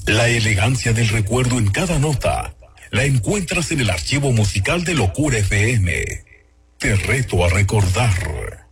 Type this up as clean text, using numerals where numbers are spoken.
La elegancia del recuerdo en cada nota la encuentras en el archivo musical de Locura FM. Te reto a recordar.